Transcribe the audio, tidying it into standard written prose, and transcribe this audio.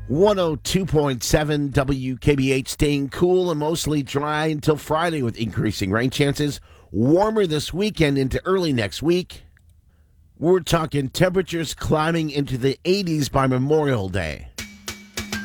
102.7 WKBH, staying cool and mostly dry until Friday with increasing rain chances. Warmer this weekend into early next week. We're talking temperatures climbing into the 80s by Memorial Day.